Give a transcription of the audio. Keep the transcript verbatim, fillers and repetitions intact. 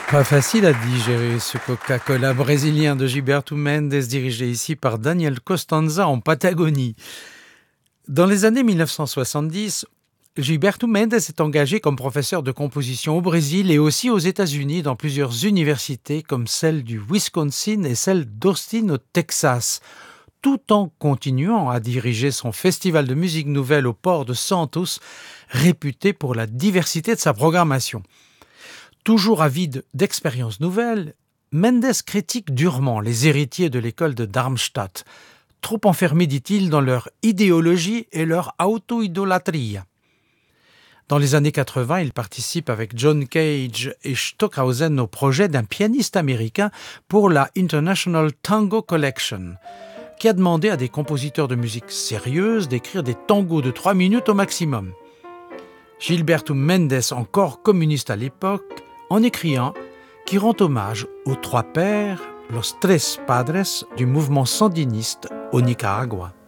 Pas facile à digérer ce Coca-Cola brésilien de Gilberto Mendes, dirigé ici par Daniel Costanza en Patagonie. Dans les années mille neuf cent soixante-dix, Gilberto Mendes est engagé comme professeur de composition au Brésil et aussi aux États-Unis dans plusieurs universités comme celle du Wisconsin et celle d'Austin au Texas, tout en continuant à diriger son festival de musique nouvelle au port de Santos, réputé pour la diversité de sa programmation. Toujours avide d'expériences nouvelles, Mendes critique durement les héritiers de l'école de Darmstadt, trop enfermés, dit-il, dans leur idéologie et leur auto-idolâtrie. Dans les années quatre-vingts, il participe avec John Cage et Stockhausen au projet d'un pianiste américain pour la International Tango Collection, qui a demandé à des compositeurs de musique sérieuse d'écrire des tangos de trois minutes au maximum. Gilberto Mendes, encore communiste à l'époque, en écrit un qui rend hommage aux trois pères, los tres padres, du mouvement sandiniste au Nicaragua.